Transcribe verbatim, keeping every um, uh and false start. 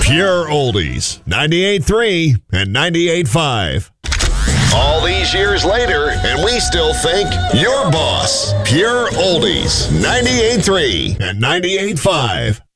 Pure Oldies, ninety-eight point three and ninety-eight point five. All these years later, and we still think your boss. Pure Oldies, ninety-eight point three and ninety-eight point five.